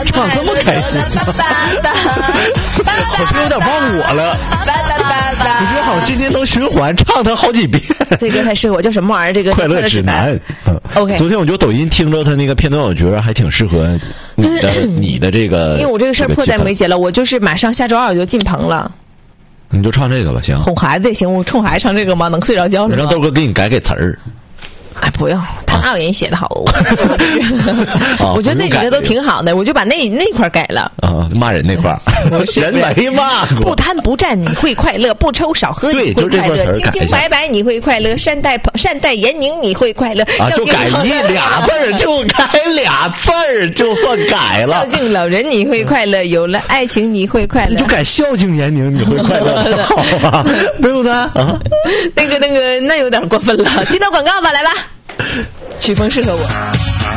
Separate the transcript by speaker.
Speaker 1: 唱这么开心，好像有点忘我了。你说好今天能循环唱它好几遍。
Speaker 2: 这个太适合我，叫什么玩意儿？这个
Speaker 1: 快乐指南。
Speaker 2: OK。
Speaker 1: 昨天我就抖音听着他那个片段，我觉得还挺适合你的这个。
Speaker 2: 因为我这个事儿迫在眉睫了，我就是马上下周2我就进棚了。
Speaker 1: 你就唱这个吧，行。
Speaker 2: 哄孩子也行，我冲孩子唱这个吗？能睡着觉是吗？
Speaker 1: 让豆哥给你改词儿。
Speaker 2: 哎，不用，他哪有人写的好？我觉得那几个都挺好的，我就把那块改了。
Speaker 1: 啊，骂人那块人没骂过。
Speaker 2: 不贪不占你会快乐，不抽少喝你会快乐，清清白白你会快乐，善待严宁你会快乐。
Speaker 1: 啊，就改俩字儿，就改俩字儿，就算改了。
Speaker 2: 孝敬老人你会快乐，有了爱情你会快乐。
Speaker 1: 你就改孝敬严宁你会快乐，好吧？对不对？啊，
Speaker 2: 那有点过分了。接到广告吧，来吧。曲风适合我。